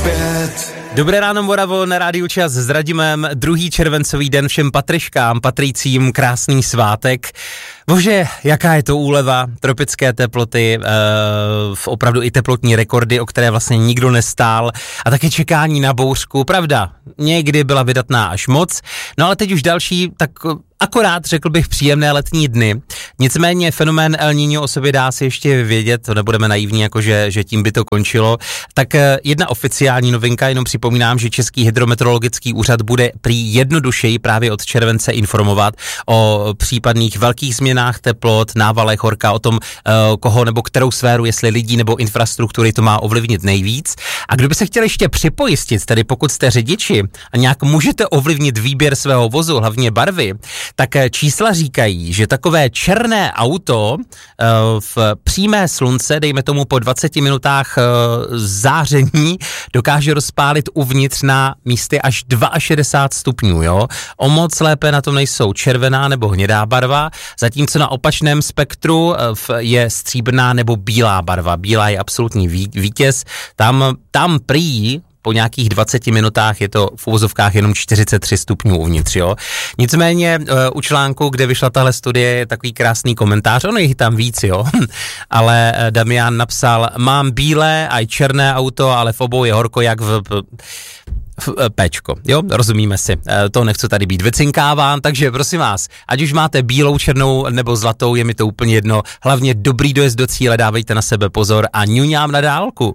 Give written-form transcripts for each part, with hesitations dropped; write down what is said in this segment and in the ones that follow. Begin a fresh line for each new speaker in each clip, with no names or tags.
Dobré ráno, Moravo, na Rádiu Čas s Radimem, 2. červencový den všem Patryškám, patřícím krásný svátek. Bože, jaká je to úleva, tropické teploty, opravdu i teplotní rekordy, o které vlastně nikdo nestál, a také čekání na bouřku, pravda, někdy byla vydatná až moc, no ale teď už další, tak akorát řekl bych příjemné letní dny. Nicméně fenomén El Niño o sobě dá si ještě vědět, to nebudeme naivní, jakože že tím by to končilo. Tak jedna oficiální novinka, jenom připomínám, že Český hydrometeorologický úřad bude prý jednodušeji právě od července informovat o případných velkých změnách teplot, návalech horka, o tom, koho nebo kterou sféru, jestli lidí nebo infrastruktury to má ovlivnit nejvíc. A kdo by se chtěl ještě připojistit, tedy pokud jste řidiči a nějak můžete ovlivnit výběr svého vozu, hlavně barvy, tak čísla říkají, že takové černé auto v přímé slunce, dejme tomu po 20 minutách záření, dokáže rozpálit uvnitř na místě až 62 stupňů, jo. O moc lépe na tom nejsou červená nebo hnědá barva, zatímco na opačném spektru je stříbrná nebo bílá barva. Bílá je absolutní vítěz, tam prý po nějakých 20 minutách je to v uvozovkách jenom 43 stupňů uvnitř, jo. Nicméně u článku, kde vyšla tahle studie, je takový krásný komentář, ono je tam víc, jo, ale Damian napsal, mám bílé a černé auto, ale v obou je horko jak v péčko, jo, rozumíme si, to nechci tady být vycinkáván, takže prosím vás, ať už máte bílou, černou nebo zlatou, je mi to úplně jedno, hlavně dobrý dojezd do cíle, dávejte na sebe pozor a ňuňám na dálku.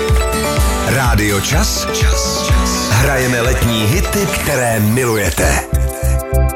Rádio Čas. Hrajeme letní hity, které milujete.